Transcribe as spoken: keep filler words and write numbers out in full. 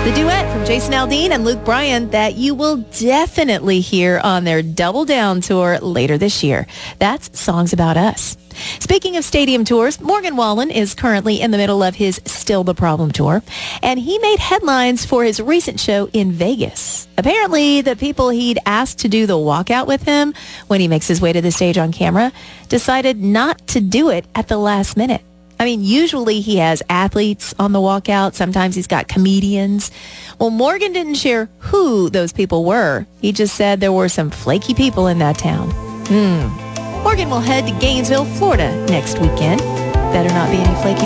The duet from Jason Aldean and Luke Bryan that you will definitely hear on their Double Down tour later this year. That's Songs About Us. Speaking of stadium tours, Morgan Wallen is currently in the middle of his Still the Problem tour, and he made headlines for his recent show in Vegas. Apparently, the people he'd asked to do the walkout with him when he makes his way to the stage on camera decided not to do it at the last minute. I mean, usually he has athletes on the walkout. Sometimes he's got comedians. Well, Morgan didn't share who those people were. He just said there were some flaky people in that town. Hmm. Morgan will head to Gainesville, Florida next weekend. Better not be any flaky